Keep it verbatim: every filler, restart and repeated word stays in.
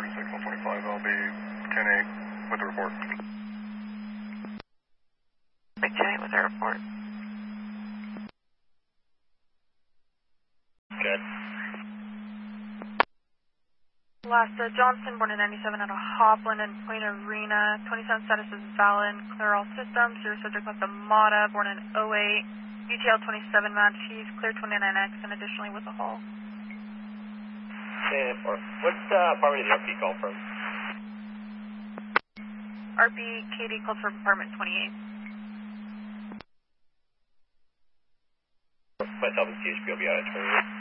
six one twenty-five, I'll be ten eight with the report. Big ten eight with the report. Good. Last, uh, Johnson, born in ninety-seven out of Hopland and Point Arena. twenty-seven status is valid, clear all systems. Zero subject left the Mata, born in oh eight. U T L twenty-seven match, he's clear twenty-nine X and additionally with a hull. ten four. What's the uh, apartment did the R P call from? R P K D called for apartment twenty-eight. Myself and C H P will be out at twenty-eight.